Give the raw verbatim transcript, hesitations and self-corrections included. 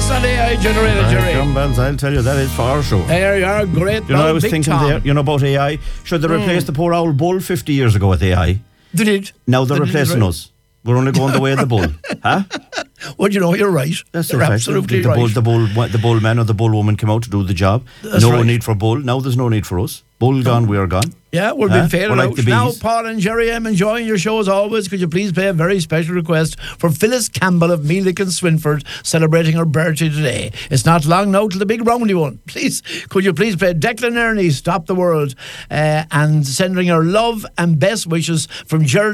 That's not A I generated, Jerry. John Bells, I'll tell you, that is for sure. There you are, great. You know, I was Big thinking Tom. there, you know, about A I. Should they replace mm. the poor old bull fifty years ago with A I? They did. Now they're they replacing did. us. We're only going the way of the bull. Huh? Well, you know, you're right. That's you're absolutely the, the right. Bull, the, bull, the bull man or the bull woman came out to do the job. That's no right. need for bull. Now there's no need for us. Bull gone, we're gone. Yeah, we've huh? been failing like out. the Now, bees. Paul and Jerry, I'm enjoying your show as always. Could you please play a very special request for Phyllis Campbell of Meelick and Swinford, celebrating her birthday today? It's not long now till the big roundy one. Please, could you please play Declan Ernie, Stop the World, uh, and sending her love and best wishes from Jerry